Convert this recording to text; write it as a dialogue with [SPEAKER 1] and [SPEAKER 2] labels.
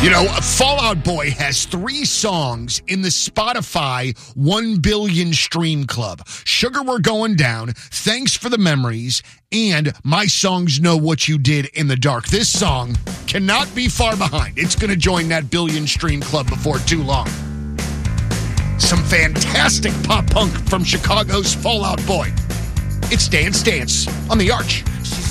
[SPEAKER 1] You know, Fall Out Boy has 3 songs in the Spotify 1 billion stream club. Sugar, We're Going Down, Thanks for the Memories, and My Songs Know What You Did in the Dark. This song cannot be far behind. It's going to join that billion stream club before too long. Some fantastic pop punk from Chicago's Fall Out Boy. It's Dance Dance on The Arch.